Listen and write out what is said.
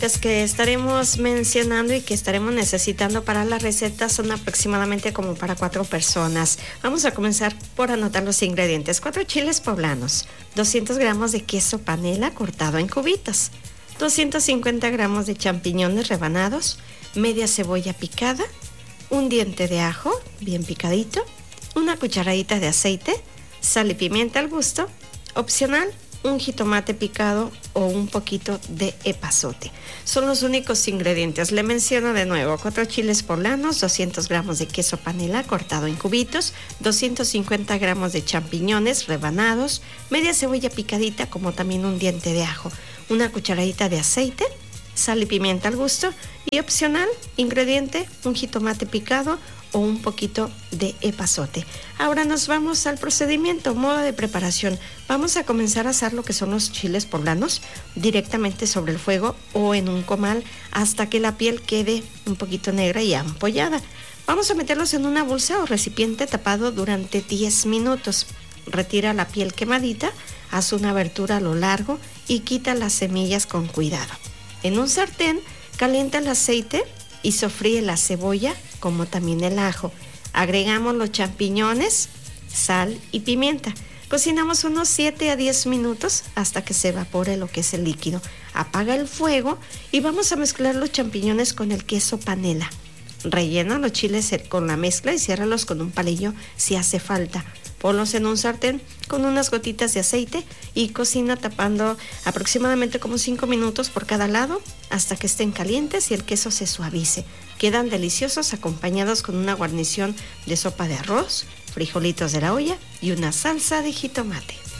Las que estaremos mencionando y que estaremos necesitando para la receta son aproximadamente como para 4 personas. Vamos a comenzar por anotar los ingredientes. 4 chiles poblanos, 200 gramos de queso panela cortado en cubitos, 250 gramos de champiñones rebanados, media cebolla picada, un diente de ajo bien picadito, una cucharadita de aceite, sal y pimienta al gusto, opcional, un jitomate picado o un poquito de epazote. Son los únicos ingredientes. Le menciono de nuevo: 4 chiles poblanos, 200 gramos de queso panela cortado en cubitos, 250 gramos de champiñones rebanados, media cebolla picadita como también un diente de ajo, una cucharadita de aceite, sal y pimienta al gusto y opcional, ingrediente, un jitomate picado o un poquito de epazote. Ahora nos vamos al procedimiento, modo de preparación. Vamos a comenzar a asar lo que son los chiles poblanos directamente sobre el fuego o en un comal hasta que la piel quede un poquito negra y ampollada. Vamos a meterlos en una bolsa o recipiente tapado durante 10 minutos. Retira la piel quemadita, haz una abertura a lo largo y quita las semillas con cuidado. En un sartén, calienta el aceite y sofríe la cebolla como también el ajo. Agregamos los champiñones, sal y pimienta. Cocinamos unos 7 a 10 minutos hasta que se evapore lo que es el líquido. Apaga el fuego y vamos a mezclar los champiñones con el queso panela. Rellena los chiles con la mezcla y ciérralos con un palillo si hace falta. Ponlos en un sartén con unas gotitas de aceite y cocina tapando aproximadamente como 5 minutos por cada lado hasta que estén calientes y el queso se suavice. Quedan deliciosos acompañados con una guarnición de sopa de arroz, frijolitos de la olla y una salsa de jitomate.